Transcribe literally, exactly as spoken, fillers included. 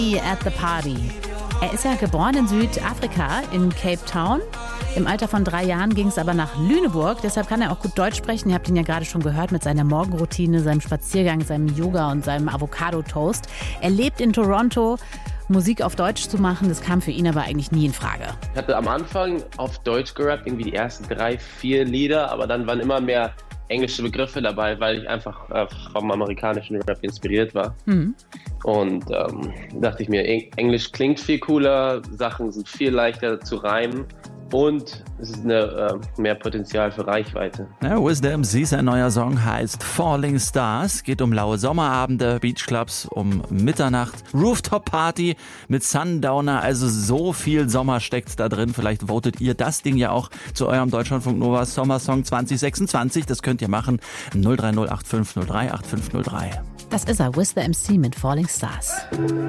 at the Party. Er ist ja geboren in Südafrika, in Cape Town. Im Alter von drei Jahren ging es aber nach Lüneburg. Deshalb kann er auch gut Deutsch sprechen. Ihr habt ihn ja gerade schon gehört mit seiner Morgenroutine, seinem Spaziergang, seinem Yoga und seinem Avocado-Toast. Er lebt in Toronto. Musik auf Deutsch zu machen, das kam für ihn aber eigentlich nie in Frage. Ich hatte am Anfang auf Deutsch gerappt, irgendwie die ersten drei, vier Lieder, aber dann waren immer mehr englische Begriffe dabei, weil ich einfach äh, vom amerikanischen Rap inspiriert war. Mhm. Und ähm, dachte ich mir, Englisch klingt viel cooler, Sachen sind viel leichter zu reimen. Und es ist eine, äh, mehr Potenzial für Reichweite. Ja, Wisdom M C, sein neuer Song heißt Falling Stars. Geht um laue Sommerabende, Beachclubs, um Mitternacht, Rooftop-Party mit Sundowner. Also so viel Sommer steckt da drin. Vielleicht votet ihr das Ding ja auch zu eurem Deutschlandfunk Nova Sommersong zwanzig sechsundzwanzig. Das könnt ihr machen. null drei null acht fünf null drei acht fünf null drei. Das ist er, Wisdom M C mit Falling Stars.